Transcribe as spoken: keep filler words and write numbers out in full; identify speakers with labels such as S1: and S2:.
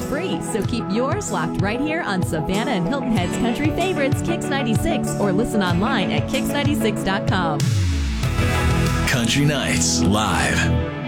S1: free, so keep yours locked right here on Savannah and Hilton Head's country favorites, Kix ninety-six, or listen online at kix ninety-six dot com.
S2: Country Nights Live.